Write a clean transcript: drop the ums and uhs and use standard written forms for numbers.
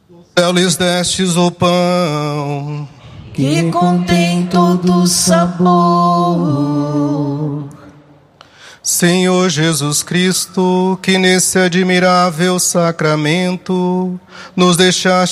céu lhes destes o pão que contém todo sabor. Senhor Jesus Cristo, que nesse admirável sacramento nos deixaste